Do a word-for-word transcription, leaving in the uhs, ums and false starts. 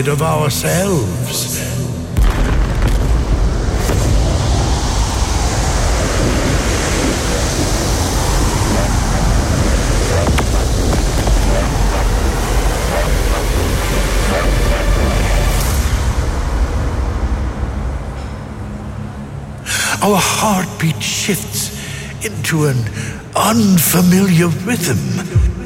ahead of ourselves. Our heartbeat shifts into an unfamiliar rhythm.